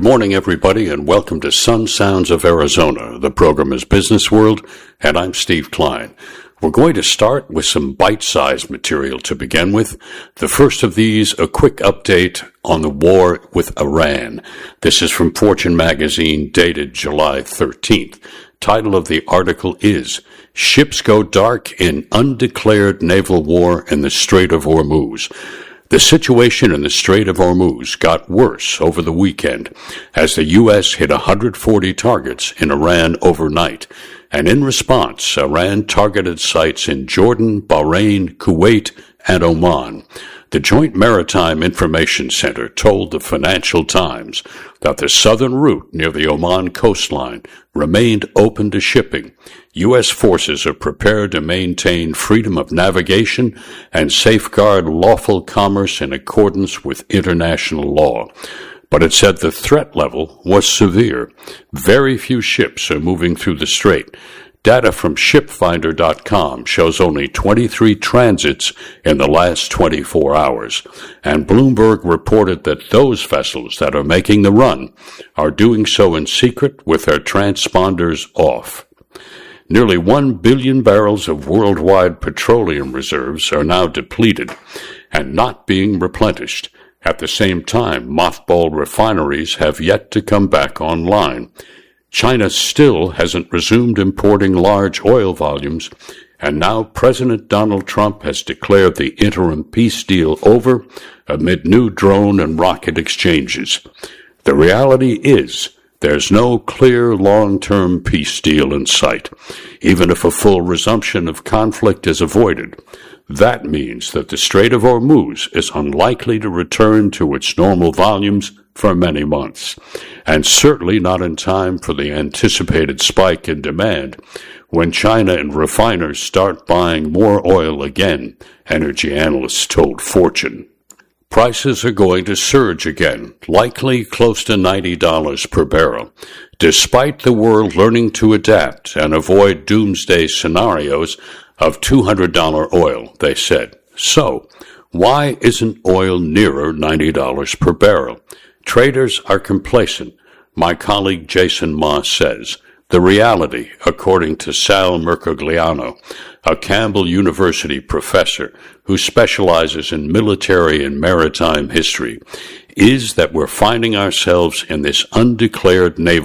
morning, everybody, and welcome to Sun Sounds of Arizona. The program is Business World, and I'm Steve Klein. We're going to start with some bite-sized material to begin with. The first of these, a quick update on the war with Iran. This is from Fortune magazine, dated July 13th. Title of the article is, Ships Go Dark in Undeclared Naval War in the Strait of Hormuz. The situation in the Strait of Hormuz got worse over the weekend as the U.S. hit 140 targets in Iran overnight. And in response, Iran targeted sites in Jordan, Bahrain, Kuwait, and Oman. The Joint Maritime Information Center told the Financial Times that the southern route near the Oman coastline remained open to shipping. U.S. forces are prepared to maintain freedom of navigation and safeguard lawful commerce in accordance with international law. But it said the threat level was severe. Very few ships are moving through the strait. Data from shipfinder.com shows only 23 transits in the last 24 hours, and Bloomberg reported that those vessels that are making the run are doing so in secret with their transponders off. Nearly 1 billion barrels of worldwide petroleum reserves are now depleted and not being replenished. At the same time, mothballed refineries have yet to come back online. China still hasn't resumed importing large oil volumes, and now President Donald Trump has declared the interim peace deal over amid new drone and rocket exchanges. The reality is there's no clear long-term peace deal in sight, even if a full resumption of conflict is avoided. That means that the Strait of Hormuz is unlikely to return to its normal volumes for many months, and certainly not in time for the anticipated spike in demand when China and refiners start buying more oil again, energy analysts told Fortune. Prices are going to surge again, likely close to $90 per barrel, despite the world learning to adapt and avoid doomsday scenarios of $200 oil, they said. So, why isn't oil nearer $90 per barrel? Traders are complacent, my colleague Jason Moss says. The reality, according to Sal Mercogliano, a Campbell University professor who specializes in military and maritime history, is that we're finding ourselves in this undeclared naval